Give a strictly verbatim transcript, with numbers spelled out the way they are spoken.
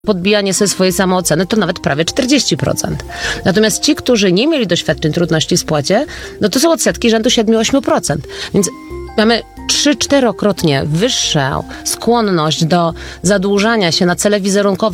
podbijanie sobie swojej samooceny, to nawet prawie czterdzieści procent. Natomiast ci, którzy nie mieli doświadczeń trudności w spłacie, no to są odsetki rzędu siedem do ośmiu procent. Więc mamy trzy czterokrotnie wyższą skłonność do zadłużania się na cele wizerunkowe